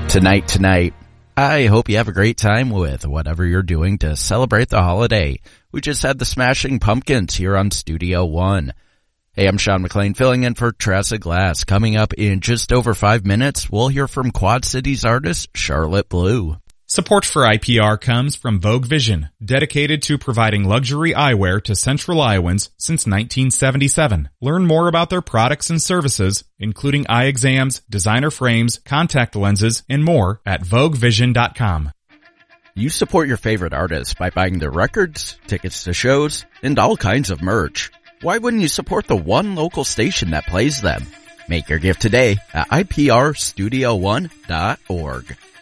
Tonight, I hope you have a great time with whatever you're doing to celebrate the holiday. We just had the Smashing Pumpkins here on Studio One. Hey, I'm Sean McLean filling in for Tressa Glass. Coming up in just over 5 minutes, we'll hear from Quad Cities artist Charlotte Blue. Support for IPR comes from Vogue Vision, dedicated to providing luxury eyewear to Central Iowans since 1977. Learn more about their products and services, including eye exams, designer frames, contact lenses, and more at VogueVision.com. You support your favorite artists by buying their records, tickets to shows, and all kinds of merch. Why wouldn't you support the one local station that plays them? Make your gift today at iprstudio1.org.